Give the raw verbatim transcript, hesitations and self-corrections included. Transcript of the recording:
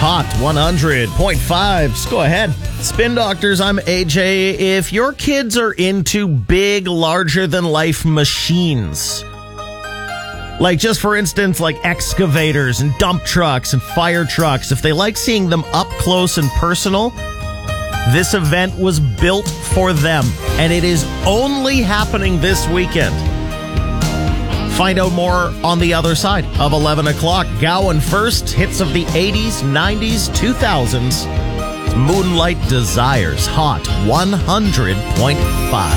Hot one hundred point five. Just go ahead. Spin Doctors, I'm A J. If your kids are into big, larger-than-life machines, like just for instance, like excavators and dump trucks and fire trucks, if they like seeing them up close and personal, this event was built for them, and it is only happening this weekend. Find out more on the other side of eleven o'clock. Gowan first, hits of the eighties, nineties, two thousands. Moonlight Desires, Hot one hundred point five.